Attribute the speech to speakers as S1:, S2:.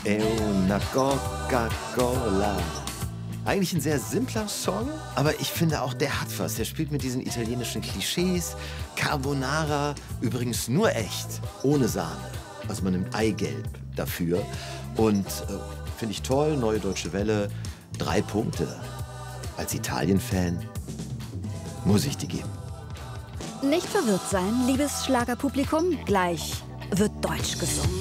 S1: è una Coca-Cola. Eigentlich ein sehr simpler Song, aber ich finde auch, der hat was. Der spielt mit diesen italienischen Klischees. Carbonara, übrigens nur echt, ohne Sahne. Also man nimmt Eigelb dafür. Und finde ich toll, Neue Deutsche Welle, 3 Punkte. Als Italien-Fan muss ich die geben.
S2: Nicht verwirrt sein, liebes Schlagerpublikum. Gleich wird Deutsch gesungen.